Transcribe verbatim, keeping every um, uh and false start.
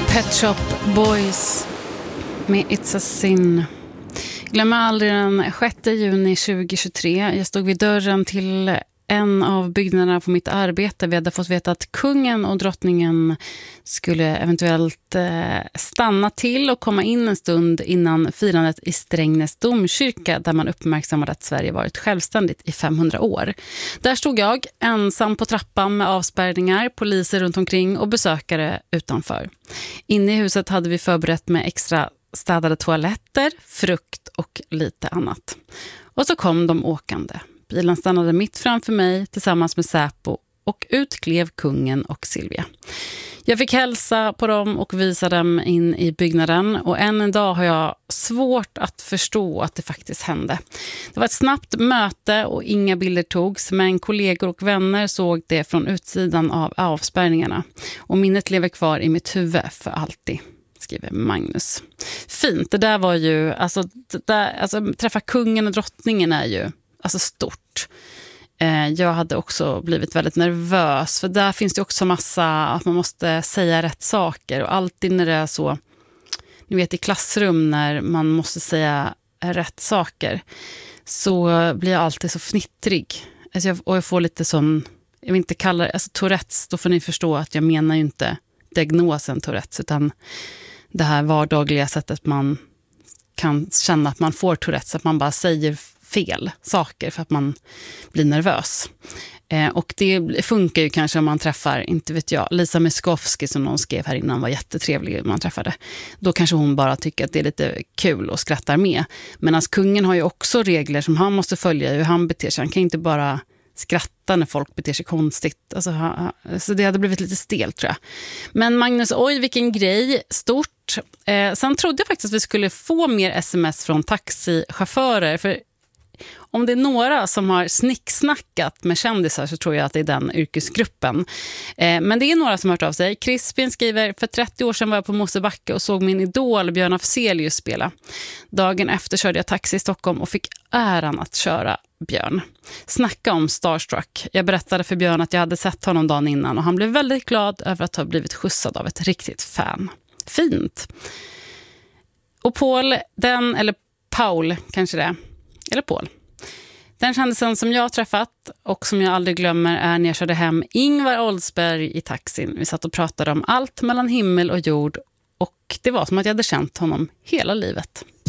Pet Shop Boys med It's a Sin. Glömmer aldrig den sjätte juni tjugohundratjugotre. Jag stod vid dörren till en av byggnaderna på mitt arbete. Vi hade fått veta att kungen och drottningen skulle eventuellt stanna till och komma in en stund innan firandet i Strängnäs domkyrka, där man uppmärksammade att Sverige varit självständigt i femhundra år. Där stod jag ensam på trappan med avspärrningar, poliser runt omkring och besökare utanför. Inne i huset hade vi förberett med extra städade toaletter, frukt och lite annat. Och så kom de åkande. Bilen stannade mitt framför mig tillsammans med Säpo och ut klev kungen och Silvia. Jag fick hälsa på dem och visa dem in i byggnaden, och än en dag har jag svårt att förstå att det faktiskt hände. Det var ett snabbt möte och inga bilder togs, men kollegor och vänner såg det från utsidan av avspärrningarna. Och minnet lever kvar i mitt huvud för alltid, skriver Magnus. Fint, det där var ju, alltså, det där, alltså träffa kungen och drottningen är ju alltså stort. Eh, jag hade också blivit väldigt nervös, för där finns det också massa att man måste säga rätt saker, och alltid när det är så, ni vet i klassrum när man måste säga rätt saker, så blir jag alltid så fnittrig. Alltså jag, och jag får lite som, jag vill inte kalla det, alltså Tourettes, då får ni förstå att jag menar ju inte diagnosen Tourettes, utan det här vardagliga sättet man kan känna att man får Tourettes, att man bara säger fel saker för att man blir nervös. Eh, och det funkar ju kanske om man träffar, inte vet jag, Lisa Miskovsky som någon skrev här innan var jättetrevlig man träffade. Då kanske hon bara tycker att det är lite kul och skrattar med. Men alltså, kungen har ju också regler som han måste följa, hur han beter sig. Han kan inte bara skratta när folk beter sig konstigt. Alltså, ha, så det hade blivit lite stelt, tror jag. Men Magnus, oj vilken grej, stort. Eh, sen trodde jag faktiskt att vi skulle få mer sms från taxichaufförer, för om det är några som har snicksnackat med kändisar så tror jag att det är den yrkesgruppen. Eh, men det är några som har hört av sig. Crispin skriver, för trettio år sedan var jag på Mosebacke och såg min idol Björn Afzelius spela. Dagen efter körde jag taxi i Stockholm och fick äran att köra Björn. Snacka om starstruck. Jag berättade för Björn att jag hade sett honom dagen innan, och han blev väldigt glad över att ha blivit skjutsad av ett riktigt fan. Fint. Och Paul, den, eller Paul kanske det, eller Paul. Den kändisen som jag har träffat och som jag aldrig glömmer är när jag körde hem Ingvar Oldsberg i taxin. Vi satt och pratade om allt mellan himmel och jord, och det var som att jag hade känt honom hela livet.